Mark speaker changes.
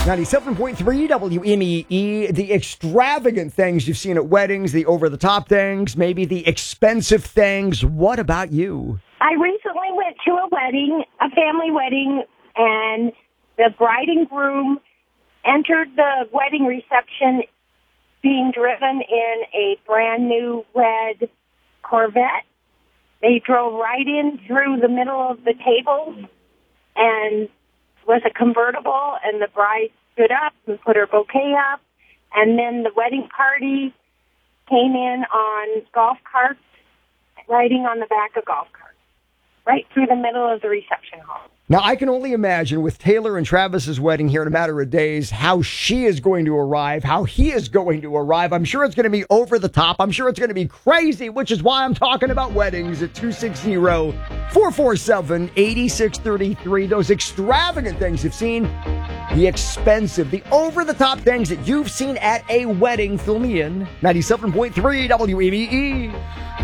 Speaker 1: 97.3 WMEE, the extravagant things you've seen at weddings, the over-the-top things, maybe the expensive things. What about you?
Speaker 2: I recently went to a wedding, a family wedding, and the bride and groom entered the wedding reception being driven in a brand new red Corvette. They drove right in through the middle of the tables and was a convertible, and the bride stood up and put her bouquet up, and then the wedding party came in on golf carts, riding on the back of golf carts, right through the middle of the reception hall.
Speaker 1: Now, I can only imagine with Taylor and Travis's wedding here in a matter of days, how she is going to arrive, how he is going to arrive. I'm sure it's going to be over the top. I'm sure it's going to be crazy, which is why I'm talking about weddings at 260-447-8633. Those extravagant things you've seen, the expensive, the over-the-top things that you've seen at a wedding. Fill me in. 97.3 WMEE.